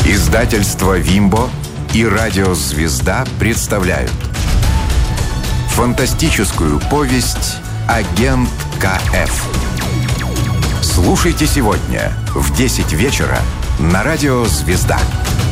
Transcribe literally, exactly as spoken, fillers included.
Издательство «Вимбо» и радио «Звезда» представляют фантастическую повесть «Агент КФ». Слушайте сегодня в десять вечера на радио «Звезда».